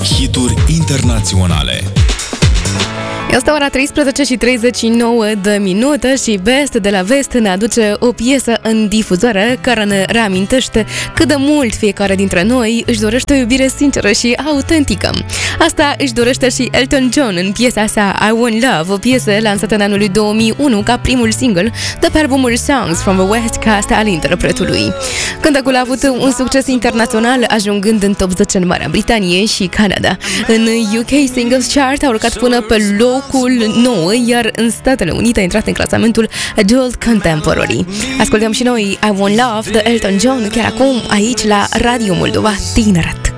Hituri internaționale. Este ora 13 și 39 de minute și Best de la Vest ne aduce o piesă în difuzare care ne reamintește cât de mult fiecare dintre noi își dorește o iubire sinceră și autentică. Asta își dorește și Elton John în piesa sa I Want Love, o piesă lansată în anul 2001 ca primul single de pe albumul Songs from the West Coast al interpretului. Cântecul a avut un succes internațional, ajungând în top 10 în Marea Britanie și Canada. În UK Singles Chart a urcat până pe locul 9, iar în Statele Unite a intrat în clasamentul Adult Contemporary. Ascultăm și noi I Want Love de Elton John chiar acum aici la Radio Moldova Tineret.